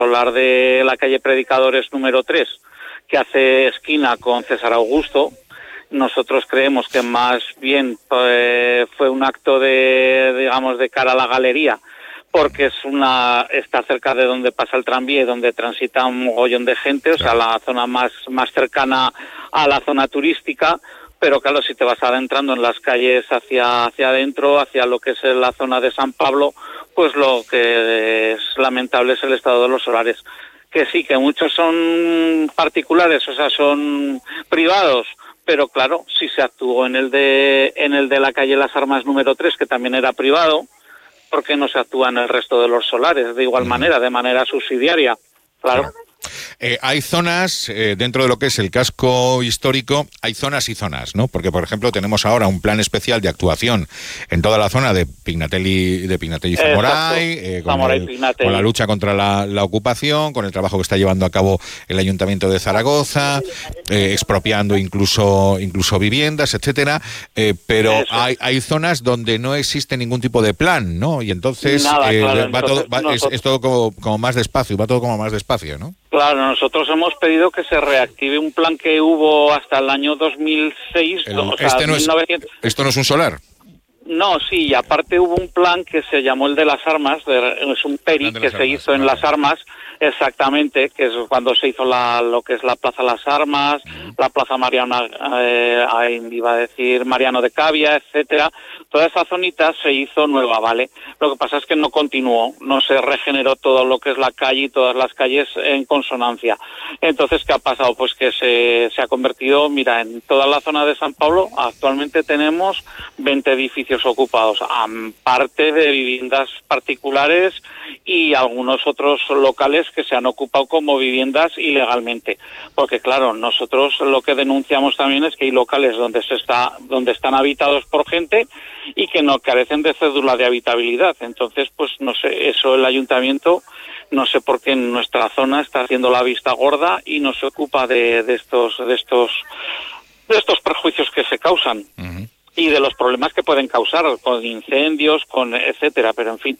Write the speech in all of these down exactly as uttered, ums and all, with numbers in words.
solar de la calle Predicadores número tres, que hace esquina con César Augusto. Nosotros creemos que más bien eh, fue un acto de, digamos, de cara a la galería, porque es una está cerca de donde pasa el tranvía y donde transita un mogollón de gente, o sea, la zona más, más cercana a la zona turística. Pero claro, si te vas adentrando en las calles hacia, hacia adentro, hacia lo que es la zona de San Pablo, pues lo que es lamentable es el estado de los solares. Que sí, que muchos son particulares, o sea, son privados, pero claro, si se actuó en el de en el de la calle Las Armas número tres, que también era privado, ¿por qué no se actúa en el resto de los solares de igual manera, de manera subsidiaria? Claro. claro. Eh, hay zonas, eh, dentro de lo que es el casco histórico, hay zonas y zonas, ¿no? Porque, por ejemplo, tenemos ahora un plan especial de actuación en toda la zona de Pignatelli, de Pignatelli Zamoray, eh, con, Zamoray, el, con la lucha contra la, la ocupación, con el trabajo que está llevando a cabo el Ayuntamiento de Zaragoza, eh, expropiando incluso incluso viviendas, etcétera, eh, pero hay, hay zonas donde no existe ningún tipo de plan, ¿no? Y entonces, Nada, eh, claro, va entonces todo, va, nosotros... es, es todo como, como más despacio, va todo como más despacio, ¿no? Claro, nosotros hemos pedido que se reactive un plan que hubo hasta el año dos mil seis. El, o sea, este no mil novecientos... es, ¿Esto no es un solar? No, sí, y aparte hubo un plan que se llamó el de las armas, de, es un P E R I que se armas, hizo en vale. las armas, exactamente, que es cuando se hizo la, lo que es la Plaza Las Armas, uh-huh. la Plaza Mariana, eh, iba a decir Mariano de Cavia, etcétera. Toda esa zonita se hizo nueva, ¿vale? Lo que pasa es que no continuó, no se regeneró todo lo que es la calle y todas las calles en consonancia. Entonces, ¿qué ha pasado? Pues que se, se ha convertido, mira, en toda la zona de San Pablo actualmente tenemos veinte edificios ocupados, aparte de viviendas particulares y algunos otros locales que se han ocupado como viviendas ilegalmente. Porque claro, nosotros lo que denunciamos también es que hay locales donde se está, donde están habitados por gente y que no carecen de cédula de habitabilidad. Entonces, pues no sé, eso el ayuntamiento, no sé por qué en nuestra zona está haciendo la vista gorda y no se ocupa de, de estos, de estos, de estos perjuicios que se causan. Uh-huh. Y de los problemas que pueden causar con incendios, con etcétera, pero en fin.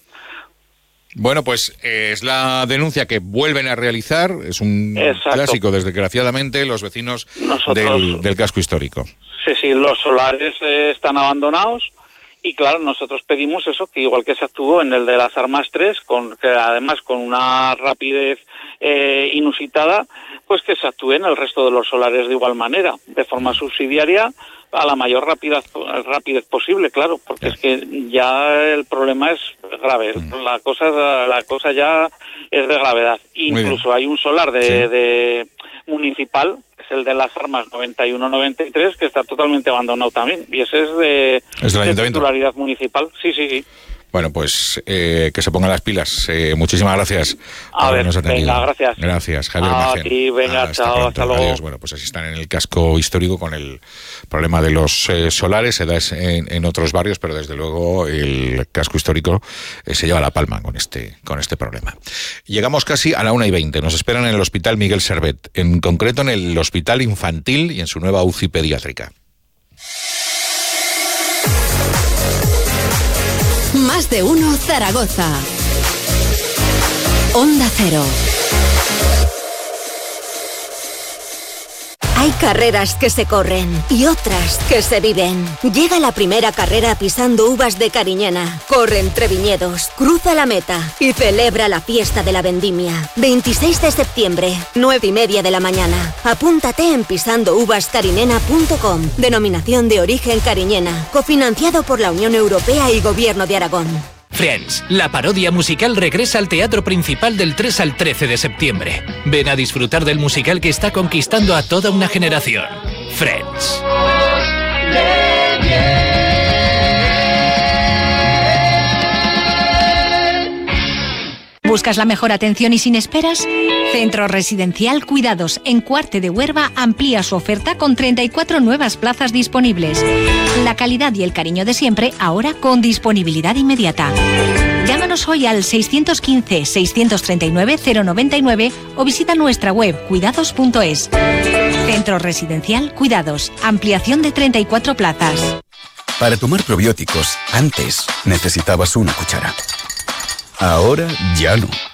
Bueno, pues eh, es la denuncia que vuelven a realizar, es un Exacto. clásico, desgraciadamente, los vecinos Nosotros, del, del casco histórico. Sí, sí, los solares eh, están abandonados y claro, nosotros pedimos eso, que igual que se actuó en el de las Armas tres, con, que además con una rapidez eh, inusitada, pues que se actúe en el resto de los solares de igual manera, de forma subsidiaria, a la mayor rapidez, rapidez posible, claro, porque yeah. es que ya el problema es grave, mm. la cosa la cosa ya es de gravedad. Incluso hay un solar de, sí. de municipal, que es el de las Armas noventa y uno noventa y tres, que está totalmente abandonado también, y ese es de, ¿Es del de titularidad municipal. Sí, sí, sí. Bueno, pues eh, que se pongan las pilas. Eh, muchísimas gracias por a habernos ver, atendido. Venga, gracias. Gracias, Javier ah, Magén. Aquí, venga, hasta chao, pronto. hasta luego. Adiós. Bueno, pues así están en el casco histórico con el problema de los eh, solares, se da en, en otros barrios, pero desde luego el casco histórico eh, se lleva la palma con este, con este problema. Llegamos casi a la una y veinte. Nos esperan en el Hospital Miguel Servet, en concreto en el Hospital Infantil y en su nueva U C I pediátrica. Más de uno Zaragoza. Onda Cero. Hay carreras que se corren y otras que se viven. Llega la primera carrera pisando uvas de Cariñena. Corre entre viñedos, cruza la meta y celebra la fiesta de la vendimia. veintiséis de septiembre, nueve y media de la mañana. Apúntate en pisando uvas carinena punto com. Denominación de origen Cariñena. Cofinanciado por la Unión Europea y Gobierno de Aragón. Friends, la parodia musical regresa al Teatro Principal del tres al trece de septiembre. Ven a disfrutar del musical que está conquistando a toda una generación. Friends. ¿Buscas la mejor atención y sin esperas? Centro Residencial Cuidados en Cuarte de Huerva amplía su oferta con treinta y cuatro nuevas plazas disponibles. La calidad y el cariño de siempre, ahora con disponibilidad inmediata. Llámanos hoy al seiscientos quince, seiscientos treinta y nueve, cero noventa y nueve o visita nuestra web cuidados punto es. Centro Residencial Cuidados, ampliación de treinta y cuatro plazas. Para tomar probióticos, antes necesitabas una cuchara. Ahora ya no.